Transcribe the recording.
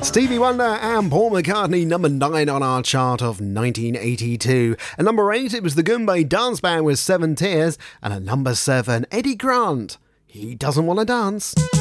Stevie Wonder and Paul McCartney, number 9 on our chart of 1982. At number 8, it was the Goombay Dance Band with 7 Tears. And at number 7, Eddie Grant, He Doesn't Want to Dance.